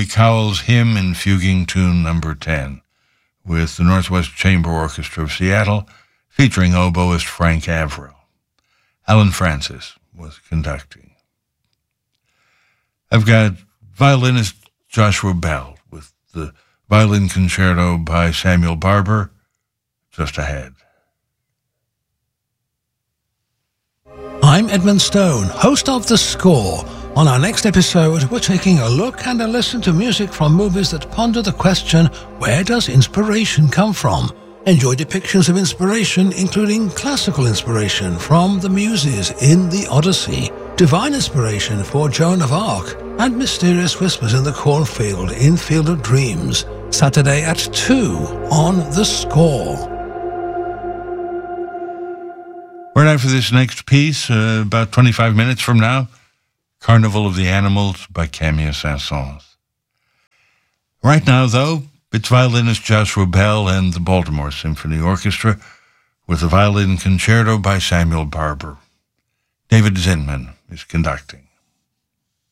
Cowell's Hymn in Fuguing Tune Number 10, with the Northwest Chamber Orchestra of Seattle, featuring oboist Frank Averill. Alan Francis was conducting. I've got violinist Joshua Bell with the Violin Concerto by Samuel Barber just ahead. I'm Edmund Stone, host of The Score. On our next episode, we're taking a look and a listen to music from movies that ponder the question, where does inspiration come from? Enjoy depictions of inspiration, including classical inspiration from the Muses in the Odyssey, divine inspiration for Joan of Arc, and mysterious whispers in the cornfield in Field of Dreams. Saturday at 2 on The Score. We're now for this next piece, about 25 minutes from now, Carnival of the Animals by Camille Saint-Saëns. Right now, though, it's violinist Joshua Bell and the Baltimore Symphony Orchestra with a violin concerto by Samuel Barber. David Zinman is conducting.